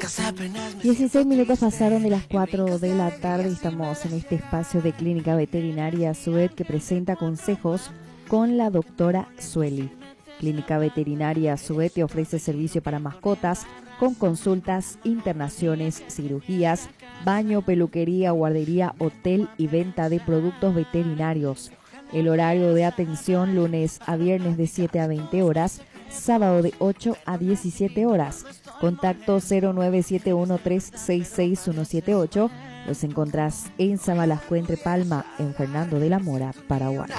16 minutos pasaron de las 4 de la tarde y estamos en este espacio de Clínica Veterinaria Suet que presenta consejos con la doctora Sueli. Clínica Veterinaria Suet te ofrece servicio para mascotas con consultas, internaciones, cirugías, baño, peluquería, guardería, hotel y venta de productos veterinarios. El horario de atención lunes a viernes de 7 a 20 horas, sábado de 8 a 17 horas. Contacto 0971366178. Los encontrás en Samalascue, Entre Palma, en Fernando de la Mora, Paraguay.